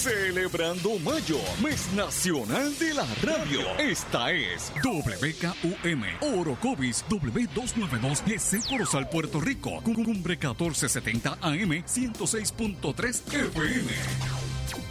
Celebrando Mayo, mes nacional de la radio. Esta es WKUM Orocovis W292 GC Corozal, Puerto Rico. Cumbre 1470 AM 106.3 FM.